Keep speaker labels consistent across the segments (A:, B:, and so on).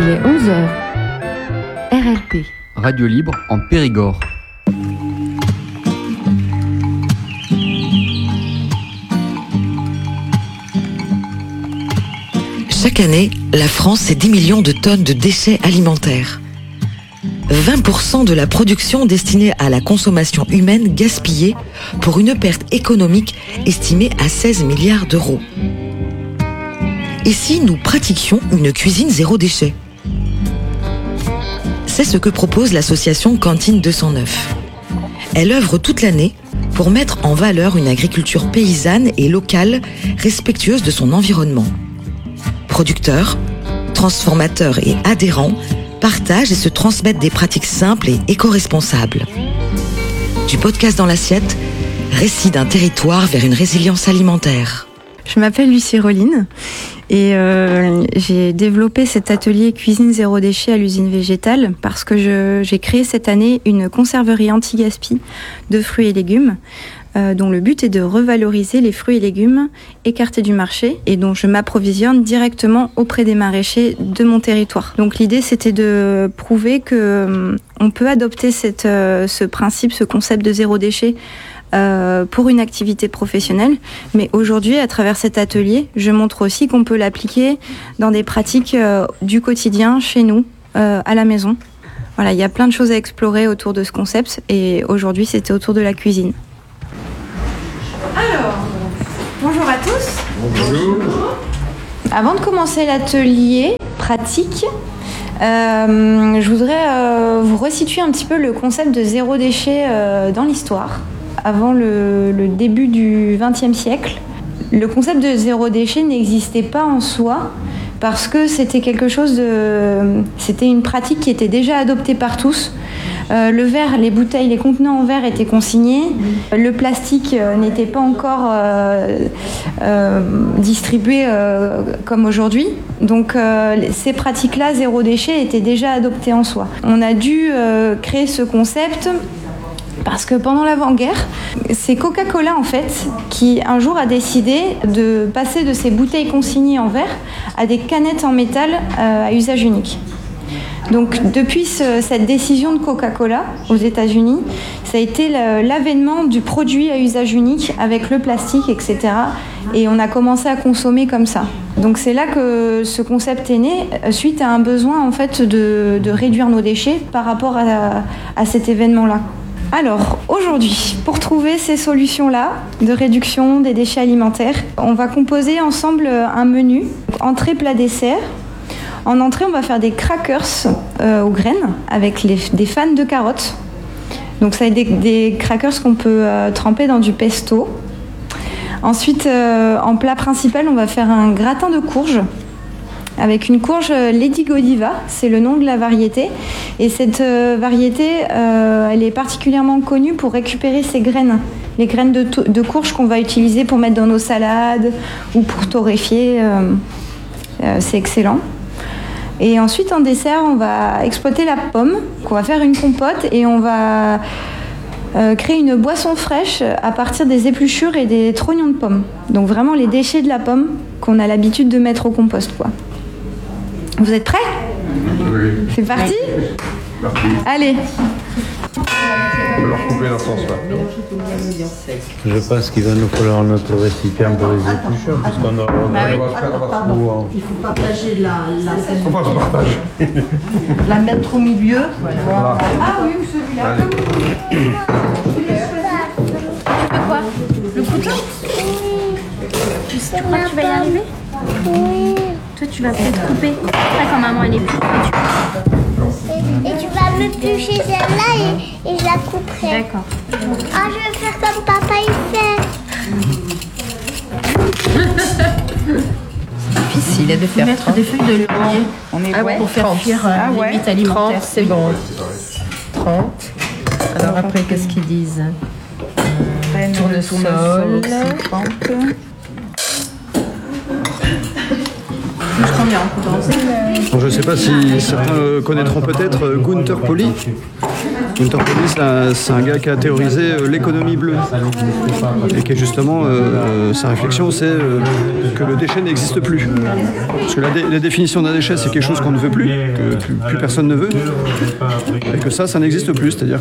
A: Il est 11h. RLP.
B: Radio libre en Périgord.
C: Chaque année, la France, c'est 10 millions de tonnes de déchets alimentaires. 20% de la production destinée à la consommation humaine gaspillée pour une perte économique estimée à 16 milliards d'euros. Et si nous pratiquions une cuisine zéro déchet ? C'est ce que propose l'association Cantine 209. Elle œuvre toute l'année pour mettre en valeur une agriculture paysanne et locale respectueuse de son environnement. Producteurs, transformateurs et adhérents partagent et se transmettent des pratiques simples et éco-responsables. Du podcast dans l'assiette, récit d'un territoire vers une résilience alimentaire.
D: Je m'appelle Lucie Roline et j'ai développé cet atelier cuisine zéro déchet à l'usine végétale parce que j'ai créé cette année une conserverie anti-gaspi de fruits et légumes dont le but est de revaloriser les fruits et légumes écartés du marché et dont je m'approvisionne directement auprès des maraîchers de mon territoire. Donc l'idée c'était de prouver que on peut adopter ce principe, ce concept de zéro déchet pour une activité professionnelle. Mais aujourd'hui, à travers cet atelier, je montre aussi qu'on peut l'appliquer dans des pratiques du quotidien, chez nous, à la maison. Voilà, il y a plein de choses à explorer autour de ce concept et aujourd'hui, c'était autour de la cuisine. Alors, bonjour à tous.
B: Bonjour.
D: Avant de commencer l'atelier pratique, je voudrais vous resituer un petit peu le concept de zéro déchet dans l'histoire. Avant le début du XXe siècle, le concept de zéro déchet n'existait pas en soi parce que c'était c'était une pratique qui était déjà adoptée par tous. Le verre, les bouteilles, les contenants en verre étaient consignés. Le plastique n'était pas encore distribué comme aujourd'hui. Donc ces pratiques-là, zéro déchet, étaient déjà adoptées en soi. On a dû créer ce concept parce que pendant l'avant-guerre, c'est Coca-Cola en fait qui un jour a décidé de passer de ses bouteilles consignées en verre à des canettes en métal à usage unique. Donc depuis cette décision de Coca-Cola aux États-Unis, ça a été l'avènement du produit à usage unique avec le plastique, etc. Et on a commencé à consommer comme ça. Donc c'est là que ce concept est né, suite à un besoin en fait de réduire nos déchets par rapport à cet événement-là. Alors, aujourd'hui, pour trouver ces solutions-là de réduction des déchets alimentaires, on va composer ensemble un menu, entrée, plat, dessert. En entrée, on va faire des crackers aux graines avec des fans de carottes. Donc, ça va être des crackers qu'on peut tremper dans du pesto. Ensuite, en plat principal, on va faire un gratin de courge avec une courge Lady Godiva, c'est le nom de la variété. Et cette variété, elle est particulièrement connue pour récupérer ses graines. Les graines de courge qu'on va utiliser pour mettre dans nos salades ou pour torréfier. C'est excellent. Et ensuite, en dessert, on va exploiter la pomme, qu'on va faire une compote et on va créer une boisson fraîche à partir des épluchures et des trognons de pommes. Donc vraiment les déchets de la pomme qu'on a l'habitude de mettre au compost, quoi. Vous êtes prêts ?
E: Oui.
D: C'est parti ? Allez.
E: On peut leur couper dans ce sens-là.
F: Je pense qu'il va nous falloir notre récipient pour les épluchures, puisqu'on aura...
G: Il faut partager
E: On va se partager.
G: la mettre au milieu.
E: Voilà.
D: Ah oui, celui-là.
H: Quoi ? Le couteau ? Tu crois que tu vas y arriver ?
I: Oui.
H: Toi, tu vas peut-être couper. Après, quand maman elle est plus
I: Et tu vas me pêcher celle-là et je la couperai.
H: D'accord.
I: Ah, je vais faire comme papa il fait.
G: Difficile de faire
H: Mettre des feuilles de laurier.
G: On est
H: Pour faire cuire les huîtres alimentaires.
G: 30 secondes. 30. Alors après, qu'est-ce qu'ils disent Tournesol. 50.
H: Combien on peut lancer ?
E: Je ne sais pas si certains connaîtront peut-être Gunther Pauli.
J: Winter Polly, c'est un gars qui a théorisé l'économie bleue. Et qui est justement, sa réflexion, c'est que le déchet n'existe plus. Parce que la définition d'un déchet, c'est quelque chose qu'on ne veut plus, que plus personne ne veut. Et que ça n'existe plus. C'est-à-dire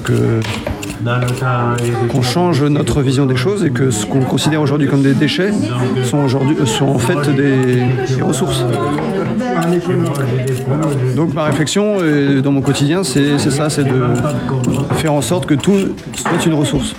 J: qu'on change notre vision des choses et que ce qu'on considère aujourd'hui comme des déchets sont en fait des ressources. Donc ma réflexion dans mon quotidien, c'est ça, c'est de faire en sorte que tout soit une ressource.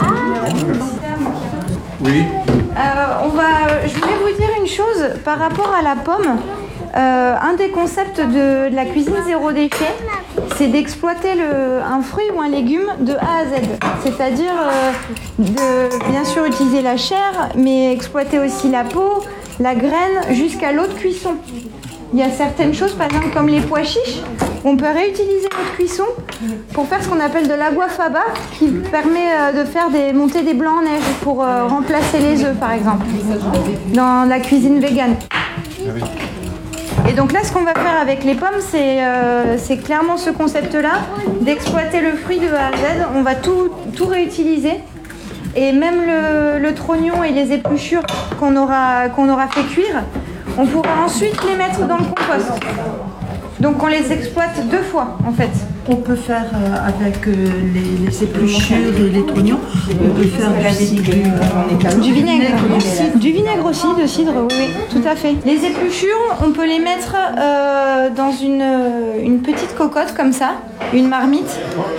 E: Oui.
D: Je voulais vous dire une chose par rapport à la pomme. Un des concepts de la cuisine zéro déchet, c'est d'exploiter un fruit ou un légume de A à Z. C'est-à-dire de bien sûr utiliser la chair, mais exploiter aussi la peau, la graine, jusqu'à l'eau de cuisson. Il y a certaines choses, par exemple comme les pois chiches, on peut réutiliser l'eau de cuisson pour faire ce qu'on appelle de l'aguafaba, qui permet de faire monter des blancs en neige pour remplacer les œufs, par exemple, dans la cuisine végane. Et donc là, ce qu'on va faire avec les pommes, c'est clairement ce concept-là, d'exploiter le fruit de A à Z. On va tout réutiliser. Et même le trognon et les épluchures qu'on aura fait cuire, on pourra ensuite les mettre dans le compost. Donc on les exploite 2 fois, en fait.
K: On peut faire avec les épluchures et les trognons, on peut faire du vinaigre aussi.
D: Du vinaigre aussi, de cidre, oui, tout à fait. Les épluchures, on peut les mettre dans une petite cocotte comme ça, une marmite.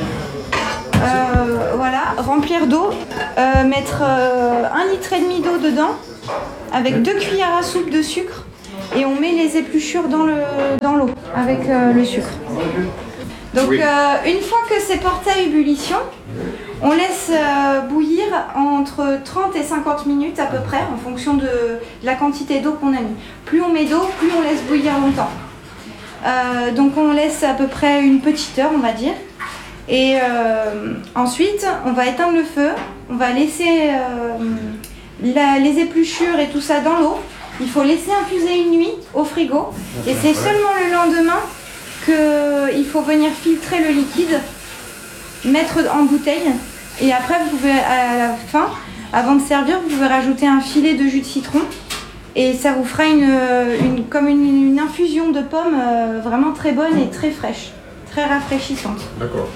D: Voilà, remplir d'eau, mettre 1,5 litre d'eau dedans, avec 2 cuillères à soupe de sucre, et on met les épluchures dans l'eau avec le sucre. Donc une fois que c'est porté à ébullition, on laisse bouillir entre 30 et 50 minutes à peu près, en fonction de la quantité d'eau qu'on a mis. Plus on met d'eau, plus on laisse bouillir longtemps. Donc on laisse à peu près une petite heure, on va dire. Et ensuite, on va éteindre le feu, on va laisser les épluchures et tout ça dans l'eau. Il faut laisser infuser une nuit au frigo. Et c'est seulement le lendemain qu'il faut venir filtrer le liquide, mettre en bouteille. Et après, vous pouvez, à la fin, avant de servir, vous pouvez rajouter un filet de jus de citron. Et ça vous fera comme une infusion de pommes vraiment très bonne et très fraîche, très rafraîchissante.
E: D'accord.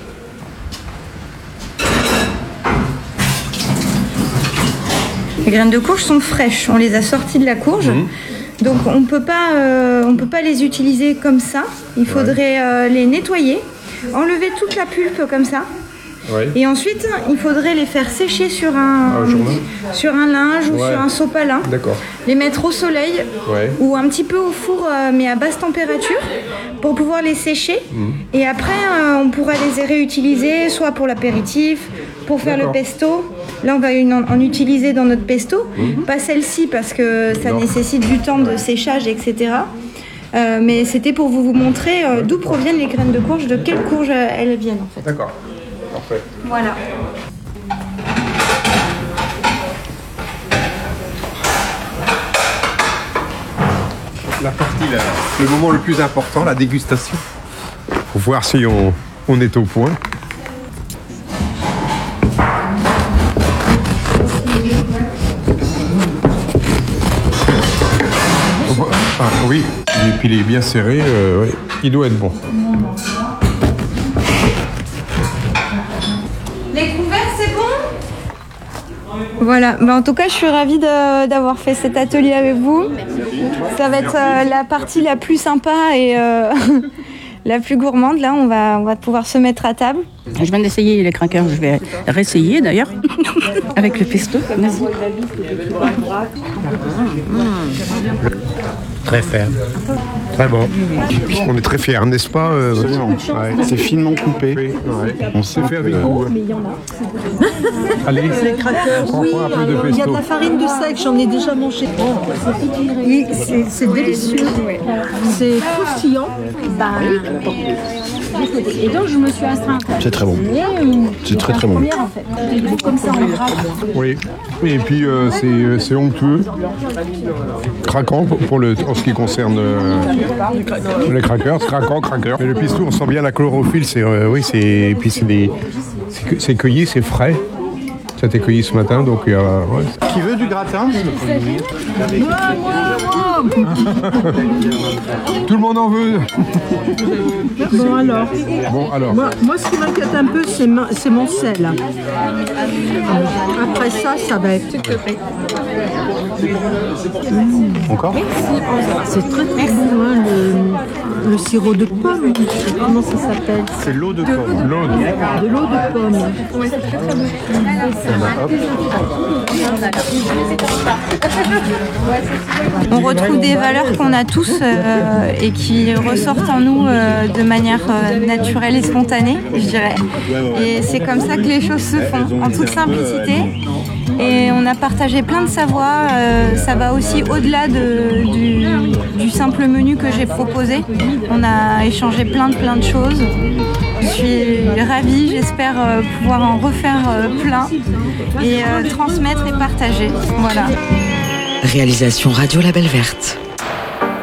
D: Les graines de courge sont fraîches, on les a sorties de la courge. Donc on peut pas les utiliser comme ça. Il faudrait les nettoyer, enlever toute la pulpe comme ça. Ouais. Et ensuite, il faudrait les faire sécher sur un linge ou sur un sopalin. D'accord. Les mettre au soleil ou un petit peu au four, mais à basse température, pour pouvoir les sécher. Et après, on pourra les réutiliser, soit pour l'apéritif, pour faire le pesto. Là, on va en utiliser dans notre pesto. Pas celle-ci parce que ça nécessite du temps de séchage, etc. Mais c'était pour vous montrer d'où proviennent les graines de courge, de quelle courge elles viennent en fait.
E: D'accord. Parfait.
D: Voilà.
E: La partie, le moment le plus important, la dégustation. Pour voir si on est au point. Ah, oui, et puis il est bien serré, ouais. Il doit être bon.
D: Les couverts, c'est bon ? Voilà, en tout cas, je suis ravie d'avoir fait cet atelier avec vous. Ça va être la partie la plus sympa et la plus gourmande. Là, on va pouvoir se mettre à table.
L: Je viens d'essayer les craqueurs, je vais réessayer d'ailleurs, avec le pesto.
E: Très ferme. Très bon. On est très fiers, n'est-ce pas
M: C'est finement coupé.
E: Ouais. On sait faire avec vous.
K: Mais il y en a.
E: Allez,
K: Les crackers, oui, il y a de la farine de seigle, j'en ai déjà mangé. C'est délicieux. C'est croustillant.
H: Et donc, je me suis astreinte.
M: C'est très bon. C'est très très bon.
H: En fait. Comme ça, on gratte.
E: Oui. Et puis c'est onctueux, craquant en ce qui concerne les crackers, craquant. Mais le pistou, on sent bien la chlorophylle. C'est cueilli, c'est frais. Ça a été cueilli ce matin, donc ouais.
M: Qui veut du gratin?
E: Tout le monde en veut.
K: Bon alors. Moi, ce qui m'inquiète un peu, c'est mon sel. Après ça va être...
M: Encore?
K: C'est très très bon, hein, le sirop de pomme. Comment ça s'appelle?
M: C'est l'eau de pomme.
K: De l'eau de pomme.
D: On retrouve des valeurs qu'on a tous et qui ressortent en nous de manière naturelle et spontanée, je dirais. Et c'est comme ça que les choses se font, en toute simplicité. Et on a partagé plein de savoirs. Ça va aussi au-delà du simple menu que j'ai proposé. On a échangé plein de choses. Je suis ravie, j'espère pouvoir en refaire plein et transmettre et partager. Voilà.
C: Réalisation Radio Label Verte.